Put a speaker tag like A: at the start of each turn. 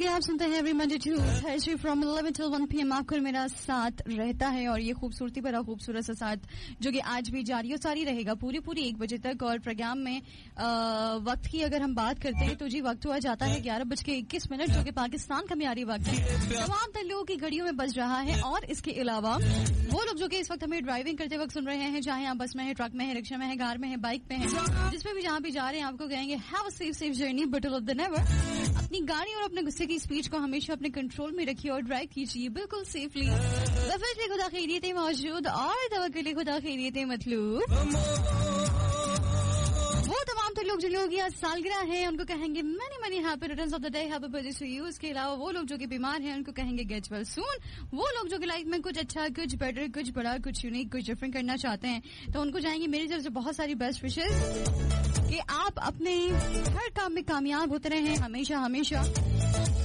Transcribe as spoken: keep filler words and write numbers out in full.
A: के आप सुनते हैं every Monday to Thursday from eleven till one PM आपको मेरा साथ रहता है और ये खूबसूरती भरा खूबसूरत सा साथ जो कि आज भी जारी और सारी रहेगा पूरी पूरी एक बजे तक। और प्रोग्राम में आ, वक्त की अगर हम बात करते हैं तो जी वक्त हुआ जाता है ग्यारह बज के इक्कीस मिनट जो कि पाकिस्तान का म्यारी वक्त है, तमाम लोगों की घड़ियों में बज रहा है। और इसके अलावा वो लोग जो कि इस वक्त हमें ड्राइविंग करते वक्त सुन रहे हैं, चाहे आप बस में है, ट्रक में है, रिक्शा में है, कार में है, बाइक में है, जिसमें भी जहाँ भी जा रहे हैं आपको कहेंगे have a safe safe journey बटल ऑफ द नेवर। अपनी गाड़ी और अपने गुस्से की स्पीड को हमेशा अपने कंट्रोल में रखिए और ड्राइव कीजिए बिल्कुल सेफली। वफिल खुदा खैरियतें मौजूद और तवक्कुल खुदा खैरियतें मतलूब। वो तमाम तो लोग जिन लोगों की आज सालगिरह है उनको कहेंगे many many happy returns of the day, happy birthday to you. इसके अलावा वो लोग जो कि बीमार हैं उनको कहेंगे गेट वेल सून। वो लोग जो कि लाइफ में कुछ अच्छा, कुछ बेटर, कुछ बड़ा, कुछ यूनिक, कुछ डिफरेंट करना चाहते हैं तो उनको जाएंगे मेरी तरफ से बहुत सारी बेस्ट विशेस कि आप अपने हर काम में कामयाब होते रहें हमेशा हमेशा।